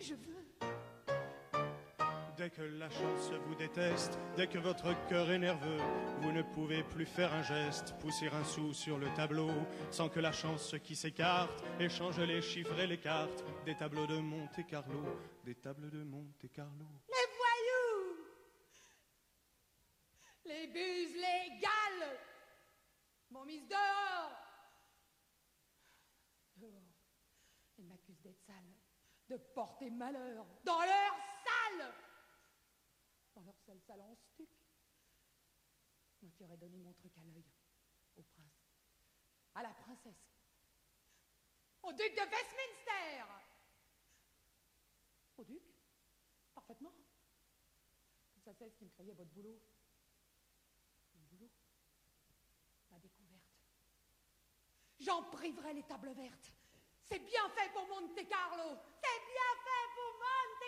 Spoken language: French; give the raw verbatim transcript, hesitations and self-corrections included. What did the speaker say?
je veux. Dès que la chance vous déteste, dès que votre cœur est nerveux, vous ne pouvez plus faire un geste, pousser un sou sur le tableau, sans que la chance qui s'écarte échange les chiffres et les cartes des tableaux de Monte-Carlo, des tables de Monte-Carlo. Les voyous, les buses légales m'ont mise dehors. Dehors. Ils m'accusent d'être sale, de porter malheur dans leur salle. Dans leur seule salle en stuc. Moi qui aurais donné mon truc à l'œil au prince, à la princesse, au duc de Westminster. Au duc, parfaitement. Ça c'est ce qui me criait votre boulot. Mon boulot, ma découverte. J'en priverai les tables vertes. C'est bien fait pour Monte Carlo.